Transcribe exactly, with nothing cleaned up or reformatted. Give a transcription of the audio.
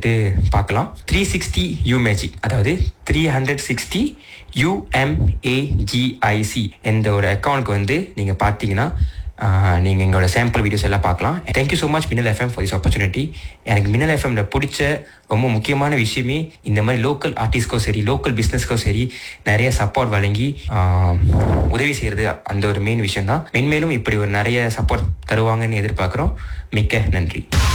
வந்துட்டு பார்க்கலாம். Three sixty you magic, அதாவது த்ரீ ஹண்ட்ரட் சிக்ஸ்டி யூஎம்ஏஜிஐசி என்ற ஒரு அக்கௌண்ட்க்கு வந்து நீங்கள் பார்த்தீங்கன்னா நீங்கள் எங்களோட சாம்பிள் வீடியோஸ் எல்லாம் பார்க்கலாம். தேங்க்யூ ஸோ மச் மின்னல் எஃப்எம் ஃபார் திஸ் ஆப்பர்ச்சுனிட்டி. எனக்கு மின்னல் எஃப்எம்ல பிடிச்ச ரொம்ப முக்கியமான விஷயமே இந்த மாதிரி லோக்கல் ஆர்டிஸ்ட்கோ சரி, லோக்கல் பிஸ்னஸ்க்கோ சரி நிறைய சப்போர்ட் வழங்கி உதவி செய்கிறது. அந்த ஒரு மெயின் விஷயம் தான். மென்மேலும் இப்படி ஒரு நிறைய சப்போர்ட் தருவாங்கன்னு எதிர்பார்க்குறோம். மிக்க நன்றி.